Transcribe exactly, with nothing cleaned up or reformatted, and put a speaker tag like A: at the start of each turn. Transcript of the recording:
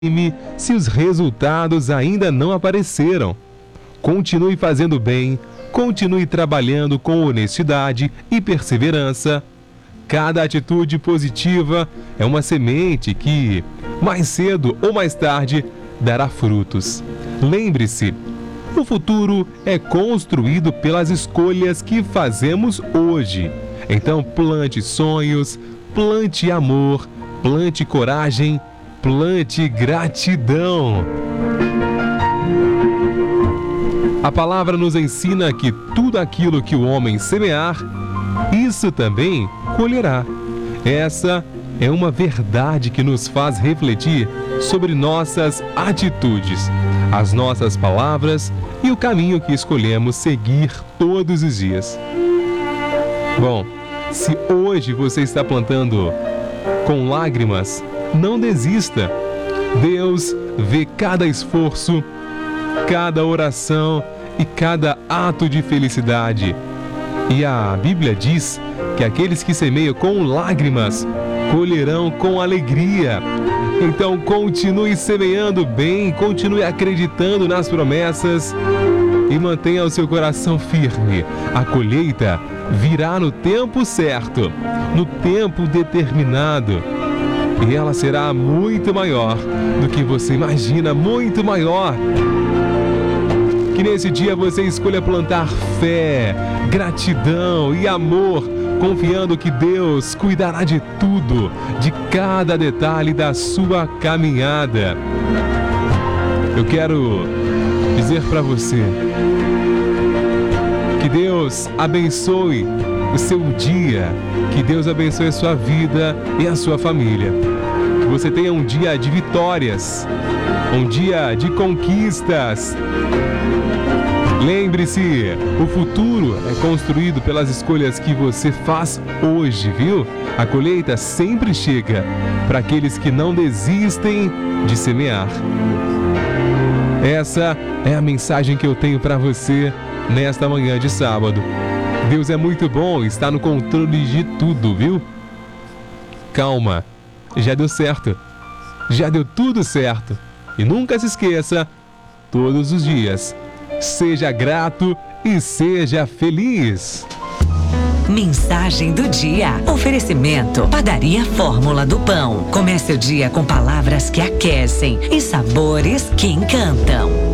A: se os resultados ainda não apareceram. Continue fazendo bem, continue trabalhando com honestidade e perseverança. Cada atitude positiva é uma semente que, mais cedo ou mais tarde, dará frutos. Lembre-se, o futuro é construído pelas escolhas que fazemos hoje. Então plante sonhos, plante amor, plante coragem, plante gratidão. A palavra nos ensina que tudo aquilo que o homem semear, isso também colherá. Essa é uma verdade que nos faz refletir sobre nossas atitudes, as nossas palavras e o caminho que escolhemos seguir todos os dias. Bom, se hoje você está plantando com lágrimas, não desista. Deus vê cada esforço, cada oração e cada ato de felicidade. E a Bíblia diz que aqueles que semeiam com lágrimas colherão com alegria. Então continue semeando bem, continue acreditando nas promessas e mantenha o seu coração firme. A colheita virá no tempo certo, no tempo determinado. E ela será muito maior do que você imagina, muito maior. Que nesse dia você escolha plantar fé, gratidão e amor, confiando que Deus cuidará de tudo, de cada detalhe da sua caminhada. Eu quero dizer para você que Deus abençoe o seu dia, que Deus abençoe a sua vida e a sua família. Que você tenha um dia de vitórias, um dia de conquistas. Lembre-se, o futuro é construído pelas escolhas que você faz hoje, viu? A colheita sempre chega para aqueles que não desistem de semear. Essa é a mensagem que eu tenho para você nesta manhã de sábado. Deus é muito bom, está no controle de tudo, viu? Calma, já deu certo, já deu tudo certo. E nunca se esqueça, todos os dias, seja grato e seja feliz.
B: Mensagem do dia. Oferecimento: Padaria Fórmula do Pão. Comece o dia com palavras que aquecem e sabores que encantam.